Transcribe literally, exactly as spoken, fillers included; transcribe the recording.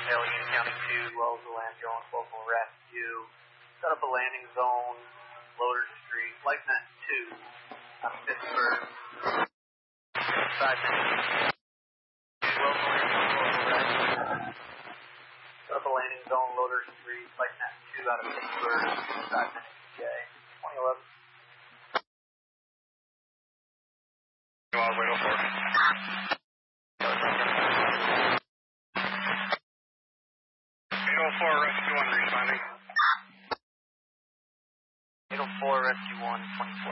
Allegheny County two, Wellsville Ambulance, local rescue. Set up a landing zone, Loader Street, LightNet two, out of Pittsburgh. Five minutes. Wellsville Ambulance, local rescue. Set up a landing zone, Loader Street, LightNet two, out of Pittsburgh. Five minutes, P A. twenty eleven. Go on, wait for it. eight oh four, Rescue one responding. eight oh four, Rescue one, twenty-four.